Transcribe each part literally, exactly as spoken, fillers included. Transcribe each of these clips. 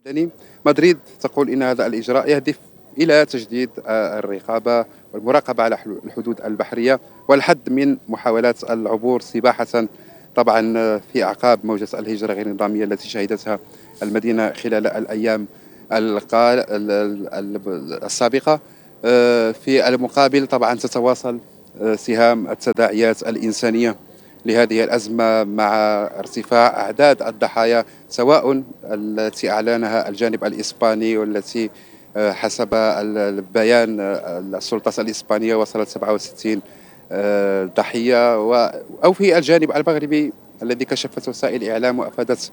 المدني. مدريد تقول إن هذا الإجراء يهدف إلى تجديد آه، الرقابة والمراقبة على حلو- الحدود البحرية والحد من محاولات العبور سباحة، طبعا آه، في أعقاب موجة الهجرة غير النظامية التي شهدتها المدينة خلال الأيام القال- ال- ال- ال- السابقة. آه، في المقابل طبعا تتواصل آه، سهام التداعيات الإنسانية لهذه الأزمة مع ارتفاع أعداد الضحايا، سواء التي أعلنها الجانب الإسباني والتي آه، حسب ال- البيان آه، السلطات الإسبانية وصلت سبعة وستين آه، ضحية، و- أو في الجانب المغربي الذي كشفت وسائل الإعلام وأفادت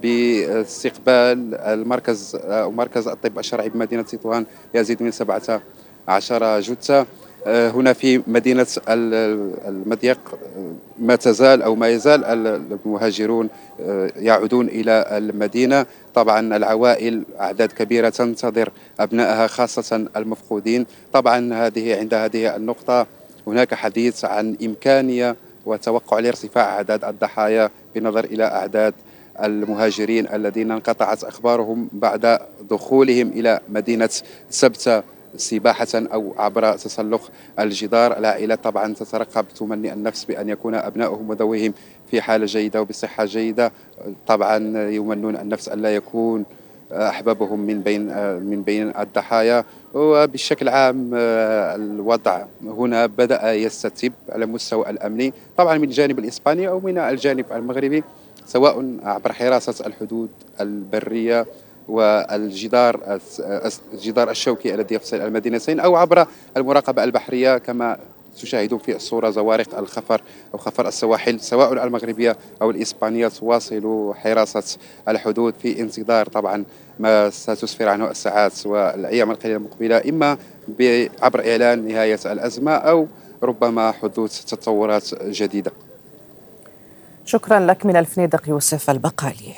باستقبال المركز أو مركز الطب الشرعي بمدينة تطوان يزيد من سبعة عشر جثة. آه، هنا في مدينة ال- المضيق آه، ما تزال أو ما يزال المهاجرون آه، يعودون إلى المدينة. طبعا العوائل أعداد كبيرة تنتظر أبنائها خاصة المفقودين. طبعا هذه عند هذه النقطة هناك حديث عن إمكانية وتوقع لارتفاع أعداد الضحايا بنظر إلى أعداد المهاجرين الذين انقطعت أخبارهم بعد دخولهم إلى مدينة سبتة سباحة أو عبر تسلق الجدار. العائلة طبعا تترقب تمني النفس بأن يكون أبنائهم وذويهم في حالة جيدة وبصحة جيدة. طبعا يمنون النفس ألا يكون أحبابهم من بين من بين الضحايا. وبشكل عام آه، الوضع هنا بدأ يستتب على المستوى الأمني، طبعا من الجانب الإسباني أو من الجانب المغربي، سواء عبر حراسة الحدود البرية والجدار الجدار الشوكي الذي يفصل المدينتين، أو عبر المراقبة البحرية كما تشاهدون في الصورة زوارق الخفر أو خفر السواحل سواء المغربية أو الإسبانية تواصل حراسة الحدود في انتظار طبعا ما ستسفر عنه الساعات والأيام القليلة المقبلة، إما ب- عبر إعلان نهاية الأزمة أو ربما حدوث تطورات جديدة. شكرا لك من الفنيدق يوسف البقالي.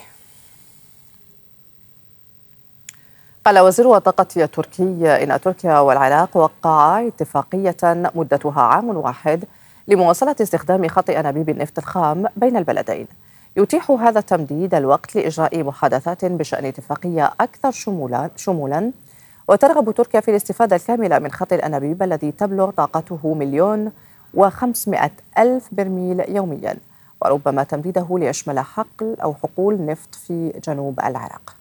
قال وزير الطاقة التركي إن تركيا والعراق وقعا اتفاقية مدتها عام واحد لمواصلة استخدام خط أنابيب النفط الخام بين البلدين. يتيح هذا التمديد الوقت لإجراء محادثات بشأن اتفاقية أكثر شمولا شمولا وترغب تركيا في الاستفادة الكاملة من خط الأنابيب الذي تبلغ طاقته مليون وخمسمائة ألف برميل يوميا، وربما تمديده ليشمل حقل أو حقول نفط في جنوب العراق.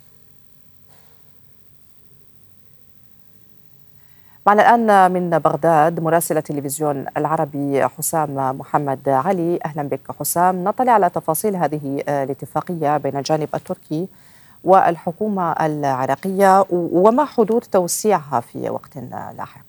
معنا الآن من بغداد مراسل التلفزيون العربي حسام محمد علي. أهلا بك حسام. نطلع على تفاصيل هذه الاتفاقية بين الجانب التركي والحكومة العراقية وما حدود توسيعها في وقت لاحق.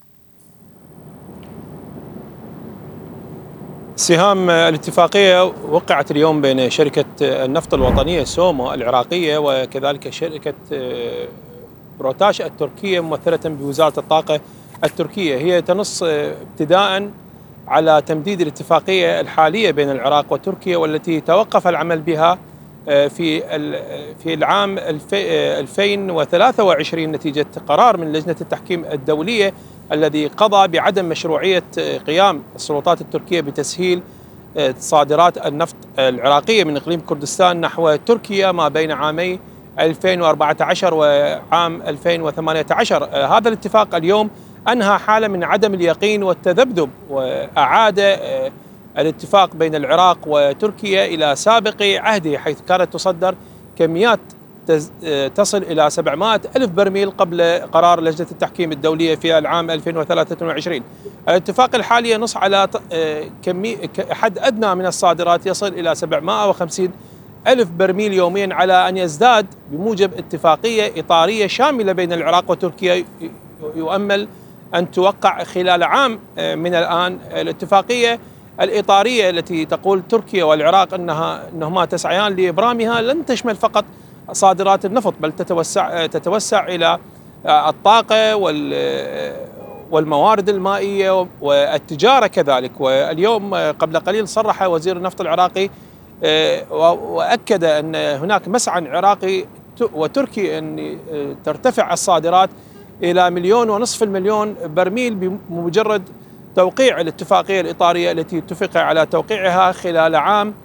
سهام، الاتفاقية وقعت اليوم بين شركة النفط الوطنية سوما العراقية وكذلك شركة بروتاش التركية ممثلة بوزارة الطاقة التركية. هي تنص ابتداء على تمديد الاتفاقية الحالية بين العراق وتركيا والتي توقف العمل بها في في العام ألفين وثلاثة وعشرين نتيجة قرار من لجنة التحكيم الدولية الذي قضى بعدم مشروعية قيام السلطات التركية بتسهيل صادرات النفط العراقية من إقليم كردستان نحو تركيا ما بين عامي ألفين وأربعة عشر وعام ألفين وثمانية عشر. هذا الاتفاق اليوم أنهى حالة من عدم اليقين والتذبذب وأعاد الاتفاق بين العراق وتركيا إلى سابق عهده، حيث كانت تصدر كميات تصل إلى سبعمائة ألف برميل قبل قرار لجنة التحكيم الدولية في العام ألفين وثلاثة وعشرين. الاتفاق الحالي ينص على كمي حد أدنى من الصادرات يصل إلى سبعمائة وخمسين ألف برميل يوميا، على أن يزداد بموجب اتفاقية إطارية شاملة بين العراق وتركيا يؤمل أن توقع خلال عام من الآن. الاتفاقية الإطارية التي تقول تركيا والعراق أنها أنهما تسعيان لإبرامها لن تشمل فقط صادرات النفط، بل تتوسع تتوسع إلى الطاقة والموارد المائية والتجارة كذلك. واليوم قبل قليل صرح وزير النفط العراقي وأكد أن هناك مسعى عراقي وتركي أن ترتفع الصادرات إلى مليون ونصف المليون برميل بمجرد توقيع الاتفاقية الإطارية التي اتفق على توقيعها خلال عام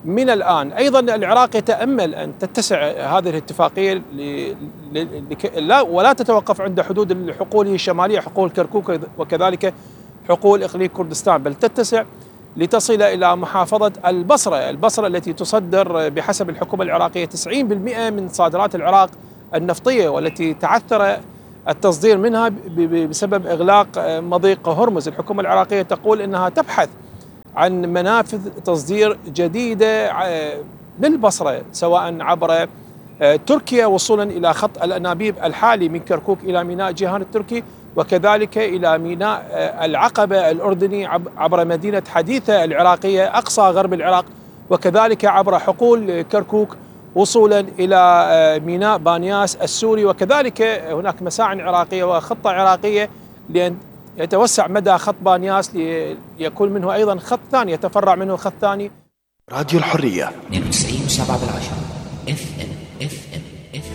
من الآن. أيضا العراق يتأمل أن تتسع هذه الاتفاقية لا ولا تتوقف عند حدود الحقول الشمالية، حقول كركوك وكذلك حقول إقليم كردستان، بل تتسع لتصل إلى محافظة البصرة البصرة التي تصدر بحسب الحكومة العراقية تسعين بالمئة من صادرات العراق النفطية، والتي تعثر التصدير منها بسبب إغلاق مضيق هرمز. الحكومة العراقية تقول إنها تبحث عن منافذ تصدير جديدة للبصرة، سواء عبر تركيا وصولا إلى خط الأنابيب الحالي من كركوك إلى ميناء جيهان التركي، وكذلك إلى ميناء العقبة الأردني عبر مدينة حديثة العراقية أقصى غرب العراق، وكذلك عبر حقول كركوك وصولا إلى ميناء بانياس السوري. وكذلك هناك مساعٍ عراقية وخطة عراقية لأن يتوسع مدى خط بانياس ليكون منه أيضا خط ثاني، يتفرع منه خط ثاني. راديو الحرية اثنين وتسعين وسبعة بالعشرة اف ام اف ام اف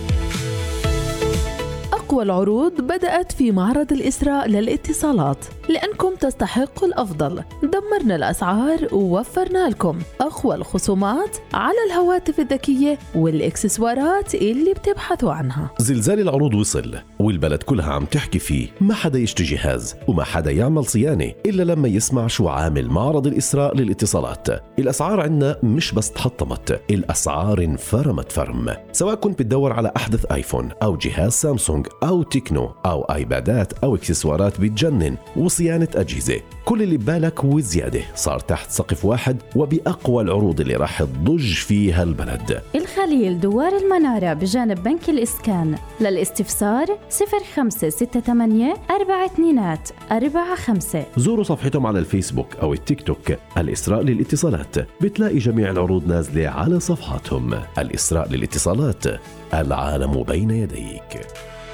أقوى العروض بدأت في معرض الإسراء للاتصالات، لأنكم تستحقوا الأفضل. دمرنا الأسعار ووفرنا لكم أقوى الخصومات على الهواتف الذكية والإكسسوارات اللي بتبحثوا عنها. زلزال العروض وصل والبلد كلها عم تحكي فيه، ما حدا يشتري جهاز وما حدا يعمل صيانة إلا لما يسمع شو عامل معرض الإسراء للاتصالات. الأسعار عنا مش بس تحطمت، الأسعار انفرمت فرم. سواء كنت بتدور على أحدث آيفون أو جهاز سامسونج أو تكنو أو آيبادات أو إكسسوارات بتجنن وصيانة أجهزة، كل اللي ببالك وزيادة صار تحت سقف واحد وبأقوى العروض اللي راح تضج فيها البلد. الخليل دوار المنارة بجانب بنك الإسكان. للاستفسار صفر خمسة ستة ثمانية أربعة اثنين أربعة خمسة. زوروا صفحتهم على الفيسبوك أو التيك توك الإسراء للاتصالات، بتلاقي جميع العروض نازلة على صفحاتهم. الإسراء للاتصالات، العالم بين يديك.